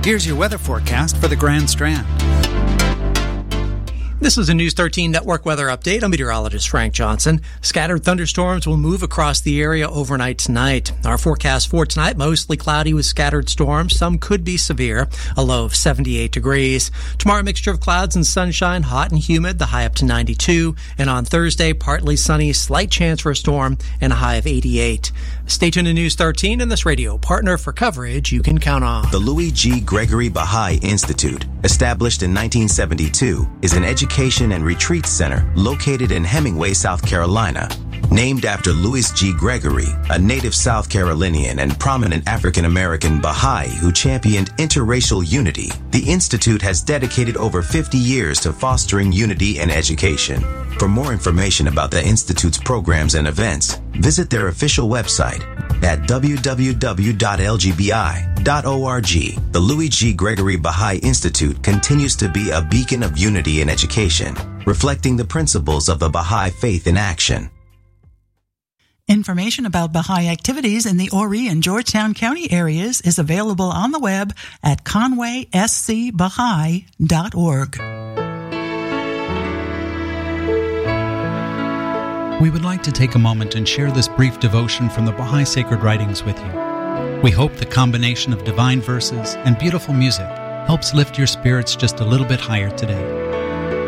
Here's your weather forecast for the Grand Strand. This is a News 13 Network weather update. I'm meteorologist Frank Johnson. Scattered thunderstorms will move across the area overnight tonight. Our forecast for tonight, mostly cloudy with scattered storms. Some could be severe, a low of 78 degrees. Tomorrow, a mixture of clouds and sunshine, hot and humid, the high up to 92. And on Thursday, partly sunny, slight chance for a storm, and a high of 88. Stay tuned to News 13 and this radio partner for coverage you can count on. The Louis G. Gregory Baha'i Institute, established in 1972, is an education and retreat center located in Hemingway, South Carolina. Named after Louis G. Gregory, a native South Carolinian and prominent African-American Baha'i who championed interracial unity, the Institute has dedicated over 50 years to fostering unity and education. For more information about the Institute's programs and events, visit their official website at www.lgbi.org. The Louis G. Gregory Baha'i Institute continues to be a beacon of unity and education, reflecting the principles of the Baha'i faith in action. Information about Baha'i activities in the Horry and Georgetown County areas is available on the web at conwayscbaha'i.org. We would like to take a moment and share this brief devotion from the Baha'i Sacred Writings with you. We hope the combination of divine verses and beautiful music helps lift your spirits just a little bit higher today.